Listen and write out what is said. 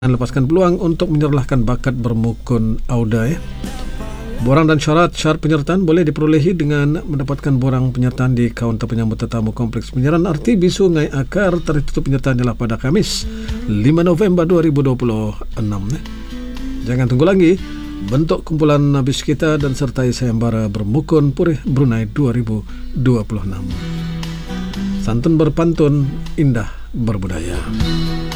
lepaskan peluang untuk menyerlahkan bakat bermukun Auda. Borang dan syarat penyertaan boleh diperolehi dengan mendapatkan borang penyertaan di kaunter penyambut tetamu Kompleks Penyiaran RTB Sungai Akar. Tarikh tutup penyertaan ialah pada Khamis 5 November 2026. Jangan tunggu lagi, bentuk kumpulan nabis kita dan sertai sayembara bermukun Purih Brunei 2026. Santun berpantun, indah berbudaya.